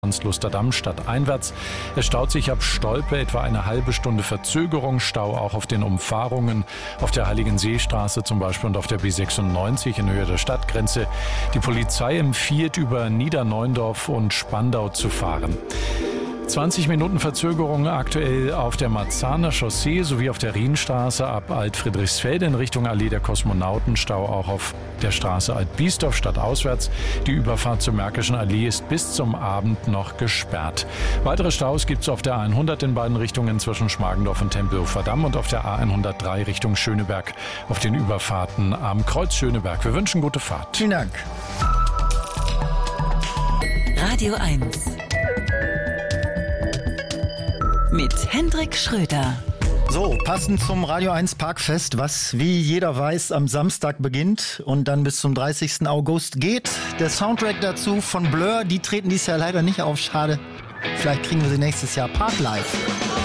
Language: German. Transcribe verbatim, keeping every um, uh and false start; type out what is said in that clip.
Lusterdam stadteinwärts. Es staut sich ab Stolpe etwa eine halbe Stunde Verzögerung. Stau auch auf den Umfahrungen, auf der Heiligenseestraße zum Beispiel und auf der B sechsundneunzig in Höhe der Stadtgrenze. Die Polizei empfiehlt, über Niederneundorf und Spandau zu fahren. zwanzig Minuten Verzögerung aktuell auf der Marzahner Chaussee sowie auf der Rienstraße ab Alt-Friedrichsfelde in Richtung Allee der Kosmonauten. Stau auch auf der Straße Alt-Biesdorf stadtauswärts. Die Überfahrt zur Märkischen Allee ist bis zum Abend noch gesperrt. Weitere Staus gibt es auf der A hundert in beiden Richtungen zwischen Schmargendorf und Tempelhofer Damm und auf der A hundertdrei Richtung Schöneberg auf den Überfahrten am Kreuz Schöneberg. Wir wünschen gute Fahrt. Vielen Dank. Radio eins mit Hendrik Schröder. So, passend zum Radio eins Parkfest, was wie jeder weiß am Samstag beginnt und dann bis zum dreißigsten August geht. Der Soundtrack dazu von Blur, die treten dieses Jahr leider nicht auf, schade. Vielleicht kriegen wir sie nächstes Jahr Park live.